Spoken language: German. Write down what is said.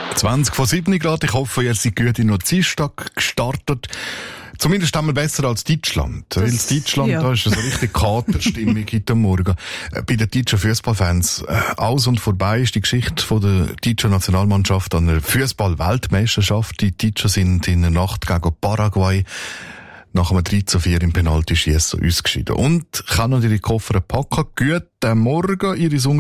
20 vor 7 Grad. Ich hoffe, ihr seid gut in den Dienstag gestartet. Zumindest einmal besser als Deutschland. Weil in Deutschland, da ist so richtig Katerstimmung heute Morgen. Bei den deutschen Fußballfans aus und vorbei ist die Geschichte von der deutschen Nationalmannschaft an der Fußball-Weltmeisterschaft. Die Deutschen sind in der Nacht gegen Paraguay nach einem 3:4 im Penaltyschiessen ausgeschieden. Und kann noch ihre Koffer packen. Guten Morgen, Iris